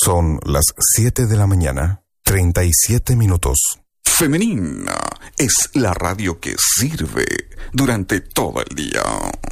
Son las 7 de la mañana, 37 minutos. Femenina es la radio que sirve durante todo el día.